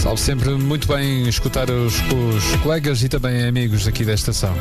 Sabe sempre muito bem escutar os colegas e também amigos aqui da estação.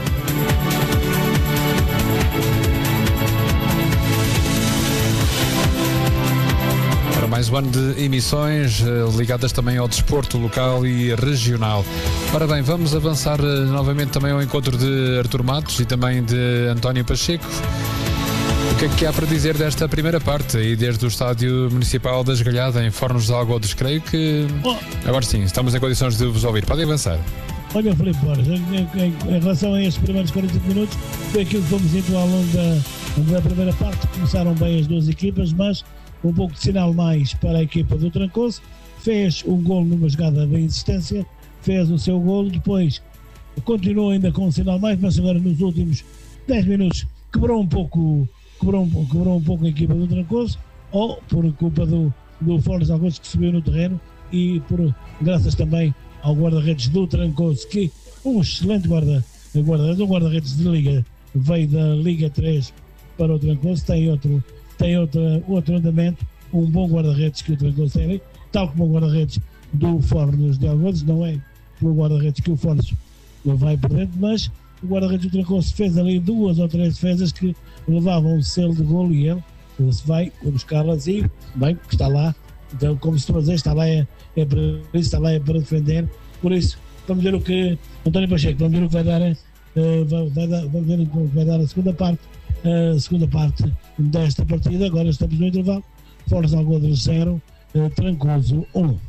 Para mais um ano de emissões ligadas também ao desporto local e regional. Ora bem, vamos avançar novamente também ao encontro de Artur Matos e também de António Pacheco. O que há para dizer desta primeira parte e desde o Estádio Municipal da Esgalhada, em Fornos de Algodos? Creio que agora sim, estamos em condições de vos ouvir. Podem avançar. Olha, Filipe Borges, em relação a estes primeiros 40 minutos, foi aquilo que fomos indo ao longo da primeira parte. Começaram bem as duas equipas, mas um pouco de sinal mais para a equipa do Trancoso. Fez um golo numa jogada de insistência, fez o seu golo, depois continuou ainda com um sinal mais, mas agora nos últimos 10 minutos quebrou um pouco a equipa do Trancoso, ou por culpa do Fornos de Algodos, que subiu no terreno, e graças também ao guarda-redes do Trancoso, que um excelente guarda-redes de Liga, veio da Liga 3 para o Trancoso, tem outro andamento, um bom guarda-redes que o Trancoso tem, tal como o guarda-redes do Fornos de Algodos, não é pelo guarda-redes que o Fornos vai por dentro, mas o guarda-redes do Trancoso fez ali 2 ou 3 defesas que levavam um selo de golo, e ele se vai buscá-las e, bem, está lá, então, como se estou a dizer, está lá para defender. Por isso, vamos ver o que António Pacheco, vamos ver o que vai dar, vamos ver o que vai dar a segunda parte desta partida. Agora estamos no intervalo. Fornos de Algodos 0, Trancoso 1.